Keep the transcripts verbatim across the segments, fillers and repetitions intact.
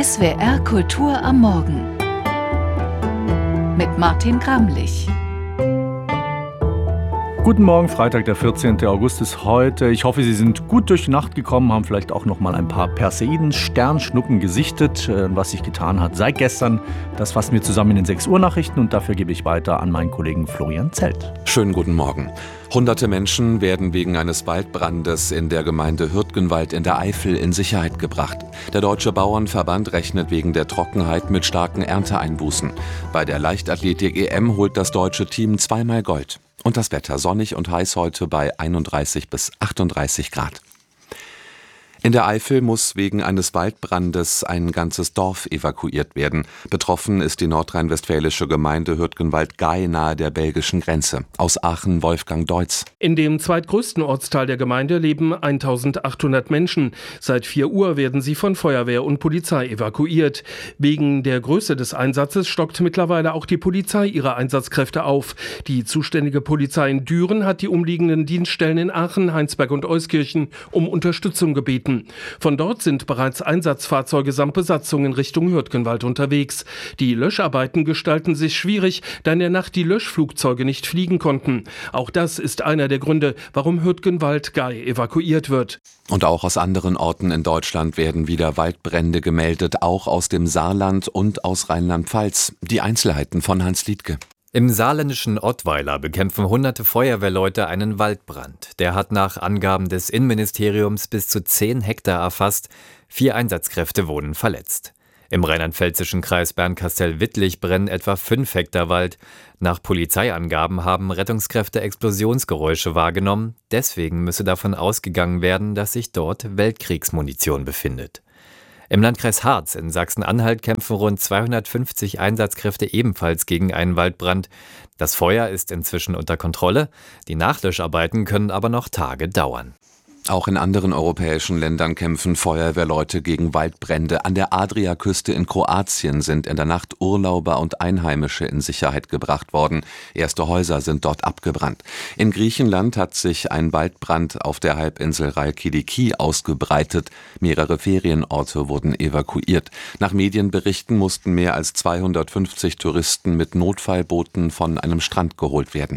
S W R Kultur am Morgen mit Martin Gramlich. Guten Morgen, Freitag, der vierzehnten August ist heute. Ich hoffe, Sie sind gut durch die Nacht gekommen, haben vielleicht auch noch mal ein paar Perseiden-Sternschnuppen gesichtet. Was sich getan hat seit gestern, das fassen wir zusammen in den sechs Uhr Nachrichten und dafür gebe ich weiter an meinen Kollegen Florian Zelt. Schönen guten Morgen. Hunderte Menschen werden wegen eines Waldbrandes in der Gemeinde Hürtgenwald in der Eifel in Sicherheit gebracht. Der Deutsche Bauernverband rechnet wegen der Trockenheit mit starken Ernteeinbußen. Bei der Leichtathletik-E M holt das deutsche Team zweimal Gold. Und das Wetter sonnig und heiß heute bei einunddreißig bis achtunddreißig Grad. In der Eifel muss wegen eines Waldbrandes ein ganzes Dorf evakuiert werden. Betroffen ist die nordrhein-westfälische Gemeinde Hürtgenwald-Gay nahe der belgischen Grenze. Aus Aachen Wolfgang Deutz. In dem zweitgrößten Ortsteil der Gemeinde leben eintausendachthundert Menschen. Seit vier Uhr werden sie von Feuerwehr und Polizei evakuiert. Wegen der Größe des Einsatzes stockt mittlerweile auch die Polizei ihre Einsatzkräfte auf. Die zuständige Polizei in Düren hat die umliegenden Dienststellen in Aachen, Heinsberg und Euskirchen um Unterstützung gebeten. Von dort sind bereits Einsatzfahrzeuge samt Besatzung in Richtung Hürtgenwald unterwegs. Die Löscharbeiten gestalten sich schwierig, da in der Nacht die Löschflugzeuge nicht fliegen konnten. Auch das ist einer der Gründe, warum Hürtgenwald-Gay evakuiert wird. Und auch aus anderen Orten in Deutschland werden wieder Waldbrände gemeldet, auch aus dem Saarland und aus Rheinland-Pfalz. Die Einzelheiten von Hans Liedtke. Im saarländischen Ottweiler bekämpfen hunderte Feuerwehrleute einen Waldbrand. Der hat nach Angaben des Innenministeriums bis zu zehn Hektar erfasst. Vier Einsatzkräfte wurden verletzt. Im rheinland-pfälzischen Kreis Bernkastel-Wittlich brennen etwa fünf Hektar Wald. Nach Polizeiangaben haben Rettungskräfte Explosionsgeräusche wahrgenommen. Deswegen müsse davon ausgegangen werden, dass sich dort Weltkriegsmunition befindet. Im Landkreis Harz in Sachsen-Anhalt kämpfen rund zweihundertfünfzig Einsatzkräfte ebenfalls gegen einen Waldbrand. Das Feuer ist inzwischen unter Kontrolle. Die Nachlöscharbeiten können aber noch Tage dauern. Auch in anderen europäischen Ländern kämpfen Feuerwehrleute gegen Waldbrände. An der Adriaküste in Kroatien sind in der Nacht Urlauber und Einheimische in Sicherheit gebracht worden. Erste Häuser sind dort abgebrannt. In Griechenland hat sich ein Waldbrand auf der Halbinsel Ralkidiki ausgebreitet. Mehrere Ferienorte wurden evakuiert. Nach Medienberichten mussten mehr als zweihundertfünfzig Touristen mit Notfallbooten von einem Strand geholt werden.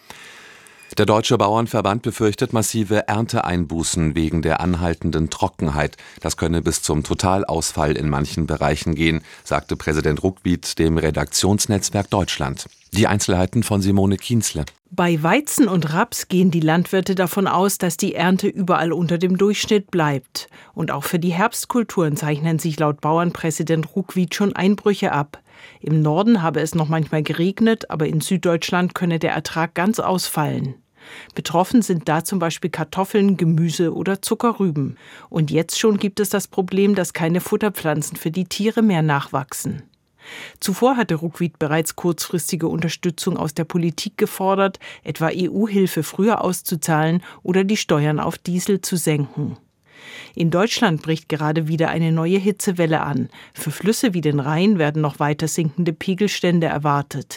Der Deutsche Bauernverband befürchtet massive Ernteeinbußen wegen der anhaltenden Trockenheit. Das könne bis zum Totalausfall in manchen Bereichen gehen, sagte Präsident Ruckwied dem Redaktionsnetzwerk Deutschland. Die Einzelheiten von Simone Kienzle. Bei Weizen und Raps gehen die Landwirte davon aus, dass die Ernte überall unter dem Durchschnitt bleibt. Und auch für die Herbstkulturen zeichnen sich laut Bauernpräsident Ruckwied schon Einbrüche ab. Im Norden habe es noch manchmal geregnet, aber in Süddeutschland könne der Ertrag ganz ausfallen. Betroffen sind da zum Beispiel Kartoffeln, Gemüse oder Zuckerrüben. Und jetzt schon gibt es das Problem, dass keine Futterpflanzen für die Tiere mehr nachwachsen. Zuvor hatte Ruckwied bereits kurzfristige Unterstützung aus der Politik gefordert, etwa E U-Hilfe früher auszuzahlen oder die Steuern auf Diesel zu senken. In Deutschland bricht gerade wieder eine neue Hitzewelle an. Für Flüsse wie den Rhein werden noch weiter sinkende Pegelstände erwartet.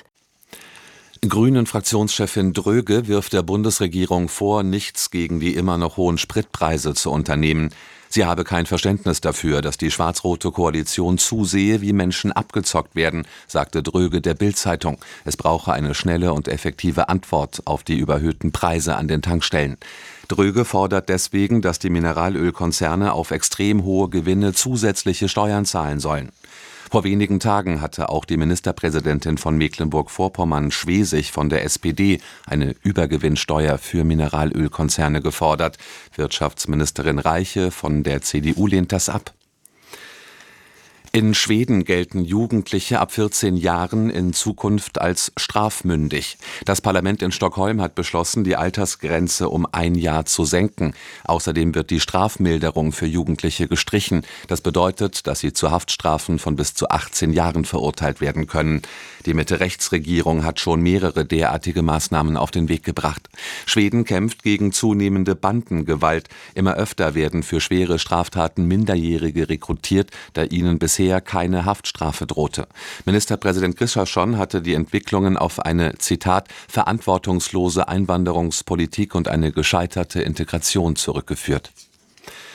Grünen-Fraktionschefin Dröge wirft der Bundesregierung vor, nichts gegen die immer noch hohen Spritpreise zu unternehmen. Sie habe kein Verständnis dafür, dass die schwarz-rote Koalition zusehe, wie Menschen abgezockt werden, sagte Dröge der Bild-Zeitung. Es brauche eine schnelle und effektive Antwort auf die überhöhten Preise an den Tankstellen. Dröge fordert deswegen, dass die Mineralölkonzerne auf extrem hohe Gewinne zusätzliche Steuern zahlen sollen. Vor wenigen Tagen hatte auch die Ministerpräsidentin von Mecklenburg-Vorpommern, Schwesig von der S P D, eine Übergewinnsteuer für Mineralölkonzerne gefordert. Wirtschaftsministerin Reiche von der C D U lehnt das ab. In Schweden gelten Jugendliche ab vierzehn Jahren in Zukunft als strafmündig. Das Parlament in Stockholm hat beschlossen, die Altersgrenze um ein Jahr zu senken. Außerdem wird die Strafmilderung für Jugendliche gestrichen. Das bedeutet, dass sie zu Haftstrafen von bis zu achtzehn Jahren verurteilt werden können. Die Mitte-Rechts-Regierung hat schon mehrere derartige Maßnahmen auf den Weg gebracht. Schweden kämpft gegen zunehmende Bandengewalt. Immer öfter werden für schwere Straftaten Minderjährige rekrutiert, da ihnen bisher keine Haftstrafe drohte. Ministerpräsident Kristersson hatte die Entwicklungen auf eine, Zitat, verantwortungslose Einwanderungspolitik und eine gescheiterte Integration zurückgeführt.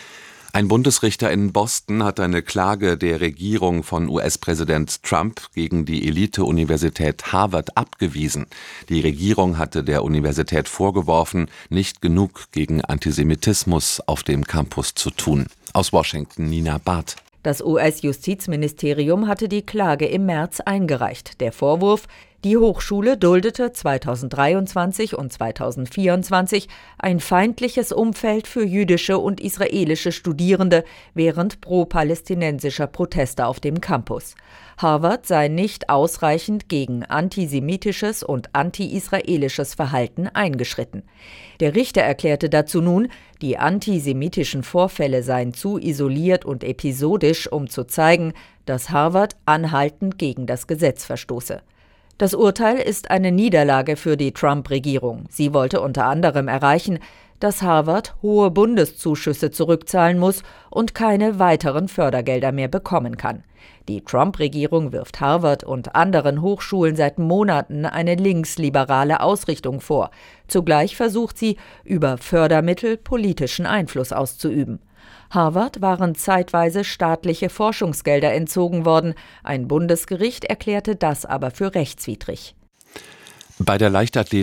Ein Bundesrichter in Boston hat eine Klage der Regierung von U S-Präsident Trump gegen die Elite-Universität Harvard abgewiesen. Die Regierung hatte der Universität vorgeworfen, nicht genug gegen Antisemitismus auf dem Campus zu tun. Aus Washington Nina Barth. Das U S-Justizministerium hatte die Klage im März eingereicht. Der Vorwurf: Die Hochschule duldete zweitausenddreiundzwanzig und zweitausendvierundzwanzig ein feindliches Umfeld für jüdische und israelische Studierende während pro-palästinensischer Proteste auf dem Campus. Harvard sei nicht ausreichend gegen antisemitisches und anti-israelisches Verhalten eingeschritten. Der Richter erklärte dazu nun, die antisemitischen Vorfälle seien zu isoliert und episodisch, um zu zeigen, dass Harvard anhaltend gegen das Gesetz verstoße. Das Urteil ist eine Niederlage für die Trump-Regierung. Sie wollte unter anderem erreichen, dass Harvard hohe Bundeszuschüsse zurückzahlen muss und keine weiteren Fördergelder mehr bekommen kann. Die Trump-Regierung wirft Harvard und anderen Hochschulen seit Monaten eine linksliberale Ausrichtung vor. Zugleich versucht sie, über Fördermittel politischen Einfluss auszuüben. Harvard waren zeitweise staatliche Forschungsgelder entzogen worden. Ein Bundesgericht erklärte das aber für rechtswidrig. Bei der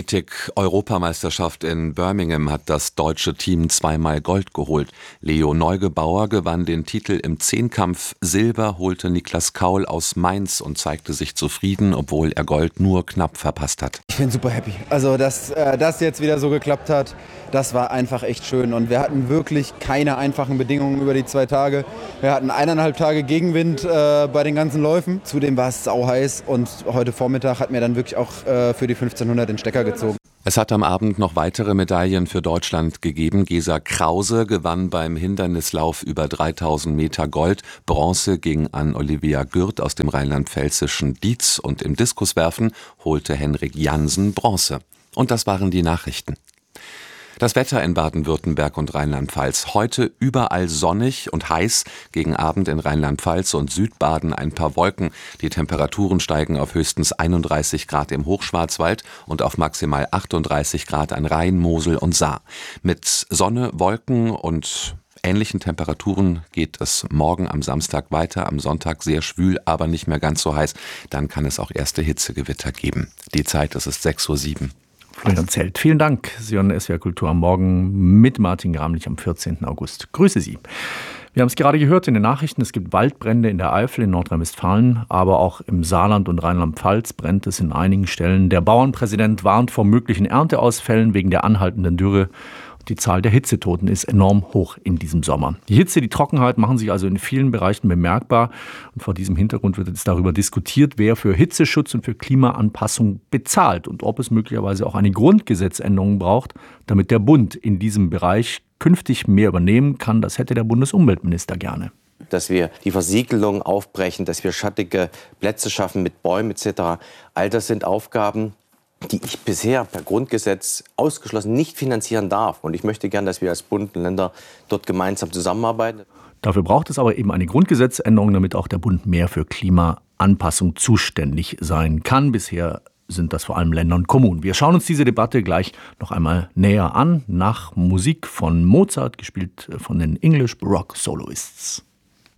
Leichtathletik-Europameisterschaft in Birmingham hat das deutsche Team zweimal Gold geholt. Leo Neugebauer gewann den Titel im Zehnkampf. Silber holte Niklas Kaul aus Mainz und zeigte sich zufrieden, obwohl er Gold nur knapp verpasst hat. Ich bin super happy. Also, dass äh, das jetzt wieder so geklappt hat, das war einfach echt schön. Und wir hatten wirklich keine einfachen Bedingungen über die zwei Tage. Wir hatten eineinhalb Tage Gegenwind äh, bei den ganzen Läufen. Zudem war es sauheiß und heute Vormittag hat mir dann wirklich auch äh, für die fünfzehnhundert den Stecker gezogen. Es hat am Abend noch weitere Medaillen für Deutschland gegeben. Gesa Krause gewann beim Hindernislauf über dreitausend Meter Gold. Bronze ging an Olivia Gürt aus dem rheinland-pfälzischen Dietz und im Diskuswerfen holte Henrik Jansen Bronze. Und das waren die Nachrichten. Das Wetter in Baden-Württemberg und Rheinland-Pfalz. Heute überall sonnig und heiß, gegen Abend in Rheinland-Pfalz und Südbaden ein paar Wolken. Die Temperaturen steigen auf höchstens einunddreißig Grad im Hochschwarzwald und auf maximal achtunddreißig Grad an Rhein, Mosel und Saar. Mit Sonne, Wolken und ähnlichen Temperaturen geht es morgen am Samstag weiter. Am Sonntag sehr schwül, aber nicht mehr ganz so heiß. Dann kann es auch erste Hitzegewitter geben. Die Zeit, es ist sechs Uhr sieben. Florian Zelt, vielen Dank. Sie hören S W R Kultur am Morgen mit Martin Gramlich am vierzehnten August. Grüße Sie. Wir haben es gerade gehört in den Nachrichten, es gibt Waldbrände in der Eifel in Nordrhein-Westfalen, aber auch im Saarland und Rheinland-Pfalz brennt es in einigen Stellen. Der Bauernpräsident warnt vor möglichen Ernteausfällen wegen der anhaltenden Dürre. Die Zahl der Hitzetoten ist enorm hoch in diesem Sommer. Die Hitze, die Trockenheit machen sich also in vielen Bereichen bemerkbar. Und vor diesem Hintergrund wird jetzt darüber diskutiert, wer für Hitzeschutz und für Klimaanpassung bezahlt und ob es möglicherweise auch eine Grundgesetzänderung braucht, damit der Bund in diesem Bereich künftig mehr übernehmen kann. Das hätte der Bundesumweltminister gerne. Dass wir die Versiegelung aufbrechen, dass wir schattige Plätze schaffen mit Bäumen et cetera. All das sind Aufgaben, die ich bisher per Grundgesetz ausgeschlossen nicht finanzieren darf. Und ich möchte gern, dass wir als Bund und Länder dort gemeinsam zusammenarbeiten. Dafür braucht es aber eben eine Grundgesetzänderung, damit auch der Bund mehr für Klimaanpassung zuständig sein kann. Bisher sind das vor allem Länder und Kommunen. Wir schauen uns diese Debatte gleich noch einmal näher an, nach Musik von Mozart, gespielt von den English Baroque Soloists.